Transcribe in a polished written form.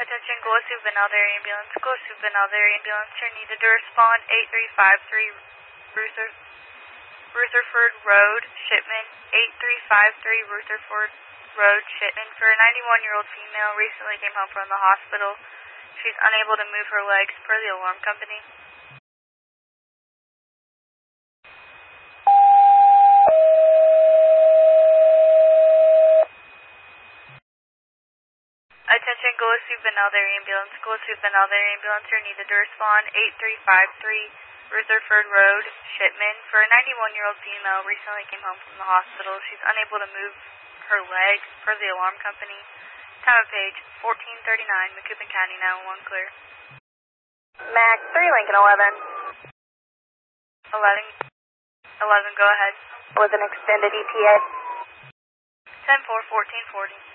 Attention, Gillespie Benalder Ambulance. Gillespie Benalder Ambulance. You're needed to respond 8353 Rutherford Road, Shipman. 8353 Rutherford Road, Shipman. For a 91-year-old female, recently came home from the hospital. She's unable to move her legs per the alarm company. Attention, Gillespie Benalder Ambulance. Gillespie Benalder Ambulance. You're needed to respond 8353 Rutherford Road, Shipman. For a 91-year-old female, recently came home from the hospital. She's unable to move her legs per the alarm company. Time of page 1439, Macoupin County, 911 clear. Mac 3 Lincoln 11, go ahead. 11 with an extended ETA. 10-4, 1440.